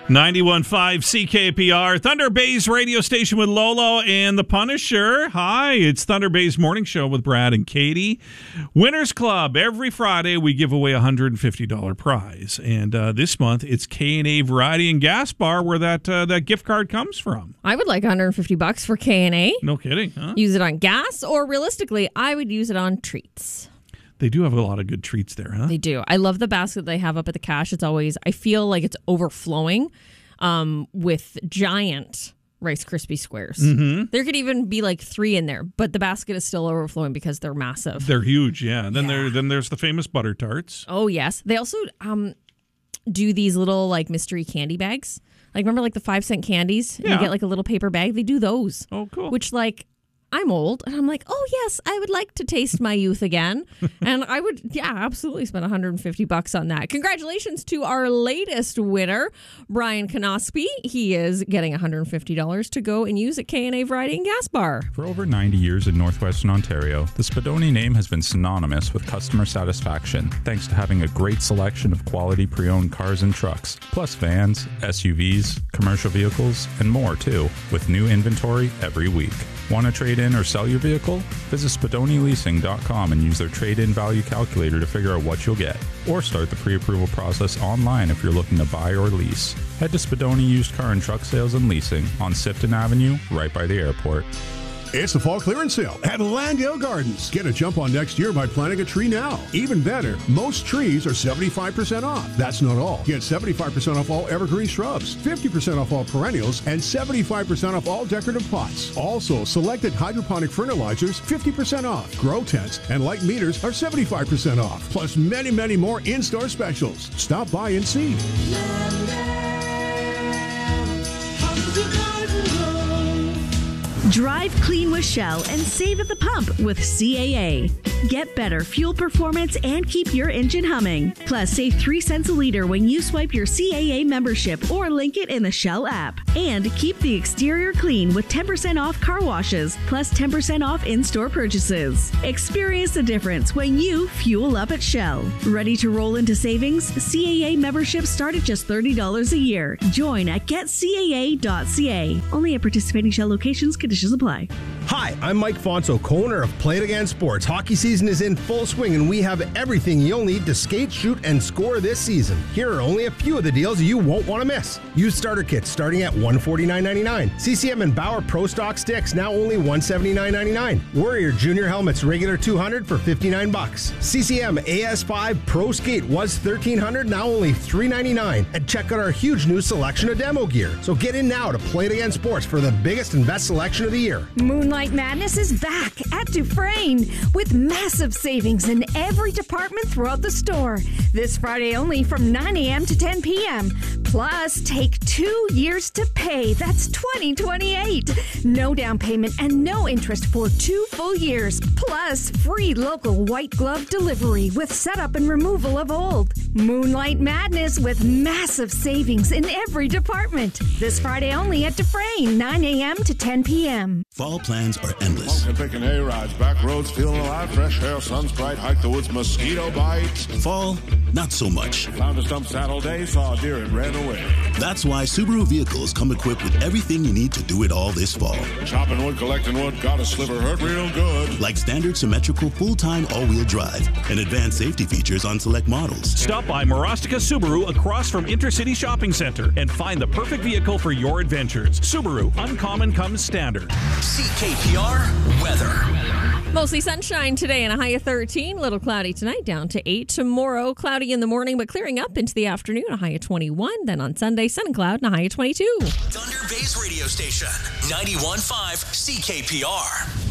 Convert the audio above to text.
91.5 CKPR, Thunder Bay's radio station with Lolo and the Punisher. Hi, it's Thunder Bay's morning show with Brad and Katie. Winners Club. Every Friday, we give away a $150 prize. And this month, it's K&A Variety and Gas Bar, where that gift card comes from. I would like $150 for K&A. No kidding, huh? Use it on gas, or realistically, I would use it on treats. They do have a lot of good treats there, huh? They do. I love the basket they have up at the cash. It's always, I feel like it's overflowing with giant Rice Krispie squares. Mm-hmm. There could even be like 3 in there, but the basket is still overflowing because they're massive. They're huge, yeah. And then there's the famous butter tarts. Oh, yes. They also do these little like mystery candy bags. Like, remember like the 5-cent candies? Yeah. You get like a little paper bag. They do those. Oh, cool. Which like, I'm old, and I'm like, oh, yes, I would like to taste my youth again. And I would, absolutely spend $150 on that. Congratulations to our latest winner, Brian Konosky. He is getting $150 to go and use at K&A Variety and Gas Bar. For over 90 years in northwestern Ontario, the Spadoni name has been synonymous with customer satisfaction, thanks to having a great selection of quality pre-owned cars and trucks, plus vans, SUVs, commercial vehicles, and more, too, with new inventory every week. Want to trade in or sell your vehicle? Visit SpadoniLeasing.com and use their trade-in value calculator to figure out what you'll get. Or start the pre-approval process online if you're looking to buy or lease. Head to Spadoni Used Car and Truck Sales and Leasing on Sifton Avenue, right by the airport. It's the fall clearance sale at Landale Gardens. Get a jump on next year by planting a tree now. Even better, most trees are 75% off. That's not all. Get 75% off all evergreen shrubs, 50% off all perennials, and 75% off all decorative pots. Also, selected hydroponic fertilizers, 50% off. Grow tents and light meters are 75% off. Plus many, many more in-store specials. Stop by and see. Drive clean with Shell and save at the pump with CAA. Get better fuel performance and keep your engine humming. Plus, save 3 cents a liter when you swipe your CAA membership or link it in the Shell app. And keep the exterior clean with 10% off car washes, plus 10% off in-store purchases. Experience the difference when you fuel up at Shell. Ready to roll into savings? CAA memberships start at just $30 a year. Join at getcaa.ca. Only at participating Shell locations. Conditions apply. Hi, I'm Mike Fonso, co-owner of Play It Again Sports. Hockey season is in full swing, and we have everything you'll need to skate, shoot, and score this season. Here are only a few of the deals you won't want to miss. Used starter kits starting at $149.99. CCM and Bauer Pro Stock sticks now only $179.99. Warrior Junior helmets regular $200 for $59. CCM AS5 Pro Skate was $1,300, now only $399. And check out our huge new selection of demo gear. So get in now to Play It Again Sports for the biggest and best selection of the year. Moonlight Madness is back at Dufresne with massive savings in every department throughout the store. This Friday only from 9 a.m. to 10 p.m. Plus, take 2 years to pay. That's 2028. No down payment and no interest for 2 full years. Plus, free local white glove delivery with setup and removal of old. Moonlight Madness with massive savings in every department. This Friday only at Dufresne, 9 a.m. to 10 p.m. Fall plans are endless. Smoking, picking hay rides, back roads, feeling alive, fresh air, sun's bright, hike the woods, mosquito bites. Fall, not so much. Found a stump saddle day, saw a deer and ran away. That's why Subaru vehicles come equipped with everything you need to do it all this fall. Chopping wood, collecting wood, got a sliver, hurt real good. Like standard symmetrical full-time all-wheel drive and advanced safety features on select models. Stop by Marostica Subaru across from Intercity Shopping Center and find the perfect vehicle for your adventures. Subaru, uncommon comes standard. CKPR weather. Mostly sunshine today and a high of 13. A little cloudy tonight, down to 8. Tomorrow, cloudy in the morning, but clearing up into the afternoon, a high of 21. Then on Sunday, sun and cloud and a high of 22. Thunder Bay's radio station, 91.5 CKPR.